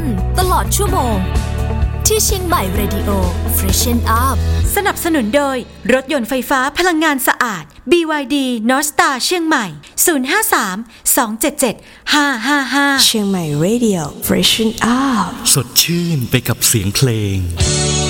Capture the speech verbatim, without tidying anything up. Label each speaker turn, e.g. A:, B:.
A: ตลอดชั่วโมงที่เชียงใหม่ Radio Freshen Up
B: สนับสนุนโดยรถยนต์ไฟฟ้าพลังงานสะอาด บี วาย ดี North Star เชียงใหม่ ศูนย์ ห้า สาม สอง เจ็ด เจ็ด ห้า ห้า ห้า
C: เชียงใหม่ Radio Freshen Up
D: สดชื่นไปกับเสียงเพลง